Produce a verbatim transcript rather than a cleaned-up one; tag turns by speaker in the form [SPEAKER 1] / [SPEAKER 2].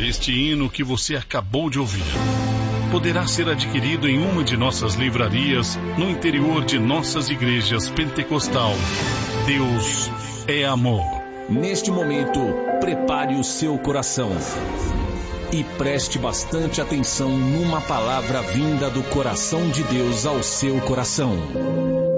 [SPEAKER 1] este hino que você acabou de ouvir poderá ser adquirido em uma de nossas livrarias no interior de nossas igrejas pentecostal. Deus é amor.
[SPEAKER 2] Neste momento, prepare o seu coração e preste bastante atenção numa palavra vinda do coração de Deus ao seu coração.